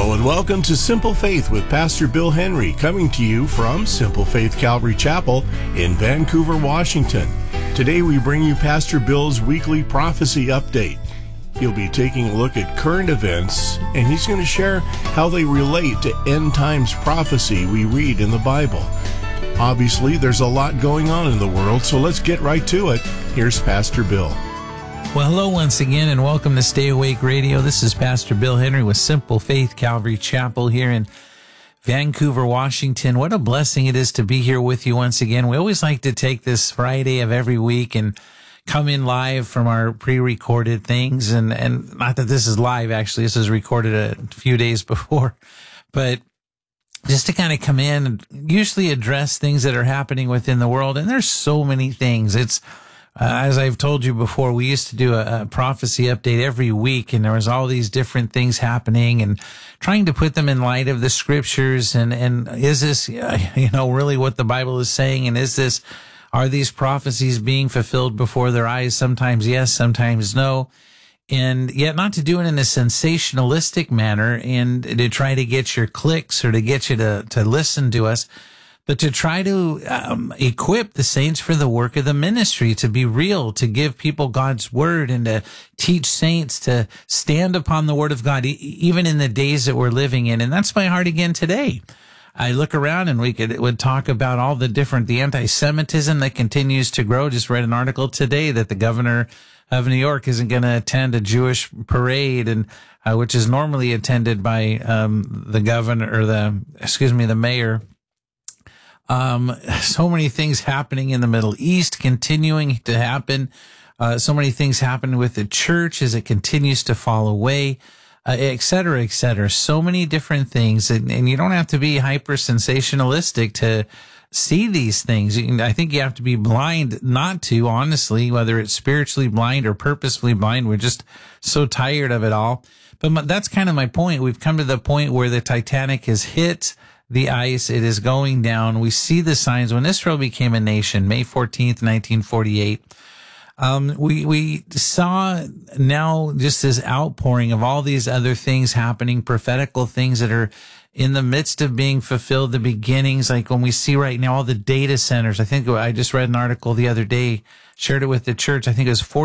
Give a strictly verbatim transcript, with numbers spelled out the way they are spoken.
Hello and welcome to Simple Faith with Pastor Bill Henry, coming to you from Simple Faith Calvary Chapel in Vancouver, Washington. Today we bring you Pastor Bill's weekly prophecy update. He'll be taking a look at current events, and he's going to share how they relate to end times prophecy we read in the Bible. Obviously, there's a lot going on in the world, so let's get right to it. Here's Pastor Bill. Well, hello once again, and welcome to Stay Awake Radio. This is Pastor Bill Henry with Simple Faith Calvary Chapel here in Vancouver, Washington. What a blessing it is to be here with you once again. We always like to take this Friday of every week and come in live from our pre-recorded things. And, and not that this is live, actually. This is recorded a few days before. But just to kind of come in and usually address things that are happening within the world. And there's so many things. It's Uh, as I've told you before, we used to do a, a prophecy update every week, and there was all these different things happening and trying to put them in light of the scriptures. And, and is this, uh, you know, really what the Bible is saying? And is this, are these prophecies being fulfilled before their eyes? Sometimes yes, sometimes no. And yet not to do it in a sensationalistic manner and to try to get your clicks or to get you to, to listen to us, but to try to um, equip the saints for the work of the ministry, to be real, to give people God's word, and to teach saints to stand upon the word of God, e- even in the days that we're living in. And that's my heart again today. I look around and we could would talk about all the different, the anti-Semitism that continues to grow. Just read an article today that the governor of New York isn't going to attend a Jewish parade, and uh, which is normally attended by um, the governor or the, excuse me, the mayor. Um, so many things happening in the Middle East, continuing to happen. Uh, so many things happen with the church as it continues to fall away, uh, et cetera, et cetera. So many different things. And, and you don't have to be hyper sensationalistic to see these things. I think you have to be blind not to, honestly, whether it's spiritually blind or purposefully blind. We're just so tired of it all. But that's kind of my point. We've come to the point where the Titanic has hit the ice. It is going down. We see the signs. When Israel became a nation, May fourteenth, nineteen forty-eight, um, we, we saw now just this outpouring of all these other things happening, prophetical things that are in the midst of being fulfilled, the beginnings, like when we see right now all the data centers. I think I just read an article the other day, shared it with the church. I think it was